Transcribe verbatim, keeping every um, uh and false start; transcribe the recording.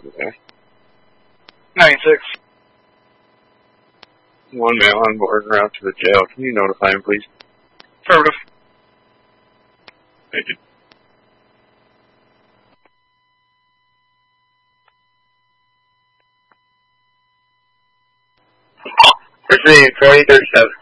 Okay. ninety-six. One male on board route to the jail. Can you notify him, please? Affirmative. Thank you. Proceeding twenty thirty-seven.